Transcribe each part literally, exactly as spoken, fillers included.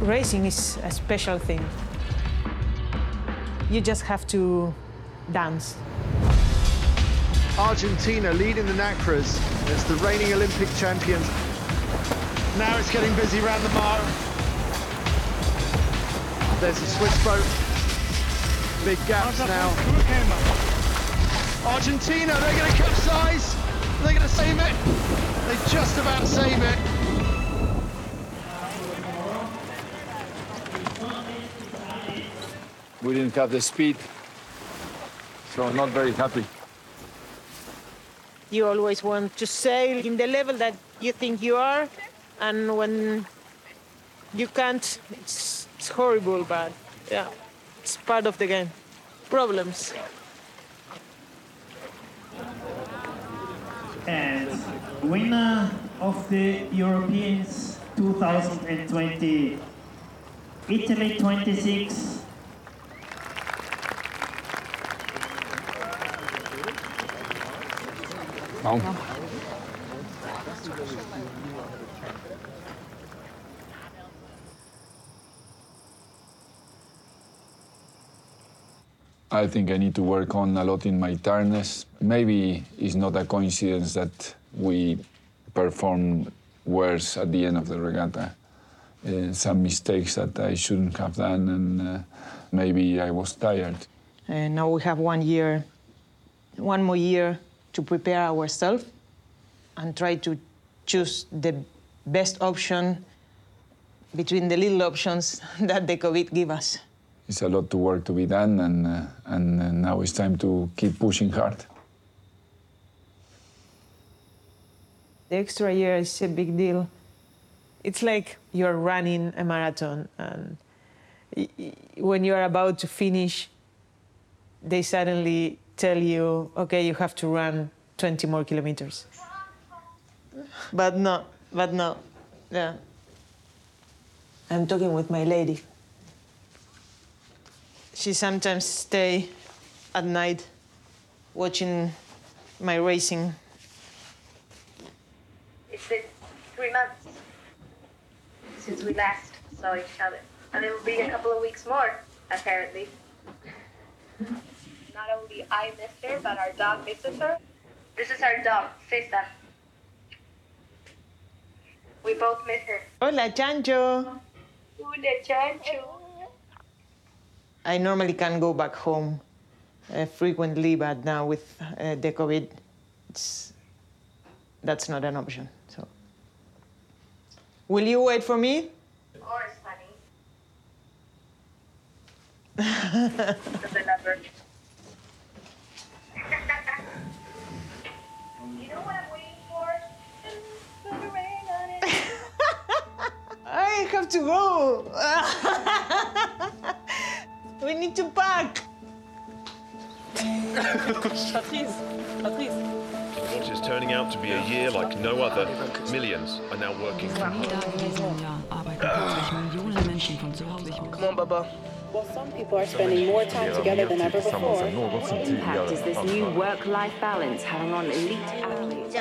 Racing is a special thing. You just have to dance. Argentina leading the Nacras as the reigning Olympic champions. Now it's getting busy around the mark. There's a Swiss boat. Big gaps now. Argentina, they're going to capsize. They're going to save it. They just about save it. We didn't have the speed, so I'm not very happy. You always want to sail in the level that you think you are, and when you can't, it's, it's horrible, but yeah, it's part of the game. Problems. And winner of the Europeans two thousand twenty, Italy twenty-six. No. I think I need to work on a lot in my tiredness. Maybe it's not a coincidence that we performed worse at the end of the regatta. Uh, some mistakes that I shouldn't have done, and uh, maybe I was tired. And now we have one year, one more year to prepare ourselves and try to choose the best option between the little options that the COVID give us. It's a lot of work to be done, and, uh, and uh, now it's time to keep pushing hard. The extra year is a big deal. It's like you're running a marathon, and when you're about to finish, they suddenly tell you, okay, you have to run twenty more kilometers. But no, but no, yeah. I'm talking with my lady. She sometimes stay at night watching my racing. It's been three months since we last saw each other. And it will be a couple of weeks more, apparently. Not only I missed her, but our dog misses her. This is our dog, César. We both miss her. Hola, Chancho. Hola, Chancho. I normally can go back home uh, frequently, but now with uh, the COVID, it's, that's not an option. So, will you wait for me? Of course, honey. The number. You know what I'm waiting for? Put a ring on it. I have to go. We need to pack. Patrice, Patrice. What is turning out to be a year like no other. Millions are now working from home. Come on, Baba. Well, some people are spending more time together than ever before. What impact is this new work-life balance having on elite athletes?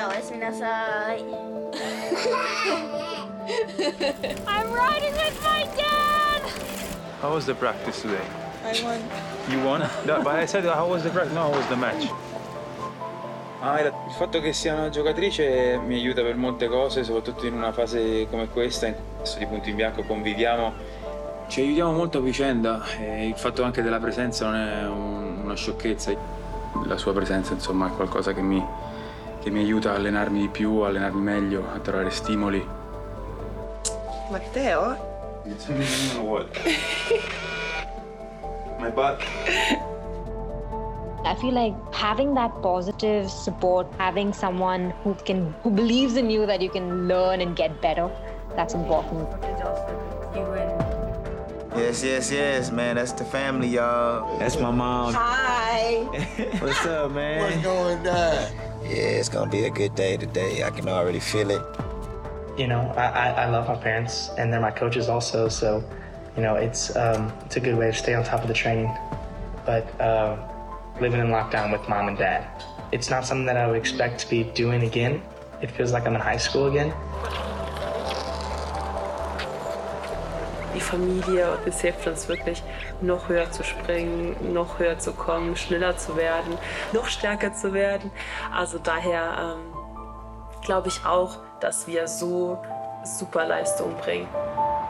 I'm riding with my dad! How was the practice today? I won. You won? No, but I said, how was the practice? No, how was the match? Ah, il fatto che sia una giocatrice mi aiuta per molte cose, soprattutto in una fase come questa, in questo di punto in bianco conviviamo. Ci aiutiamo molto a vicenda e il fatto anche della presenza non è un, una sciocchezza. La sua presenza, insomma, è qualcosa che mi, che mi aiuta a allenarmi di più, a allenarmi meglio, a trovare stimoli. Matteo? What? My butt. I feel like having that positive support, having someone who can, who believes in you that you can learn and get better, that's important. Yes, yes, yes, man. That's the family, y'all. That's my mom. Hi. What's up, man? What's going down? Yeah, it's gonna be a good day today. I can already feel it. You know, I, I, I love my parents, and they're my coaches also, so, you know, it's, um, it's a good way to stay on top of the training. But uh, living in lockdown with mom and dad, it's not something that I would expect to be doing again. It feels like I'm in high school again. die Familie. Und es hilft uns wirklich, noch höher zu springen, noch höher zu kommen, schneller zu werden, noch stärker zu werden. Also daher ähm, glaube ich auch, dass wir so super Leistung bringen.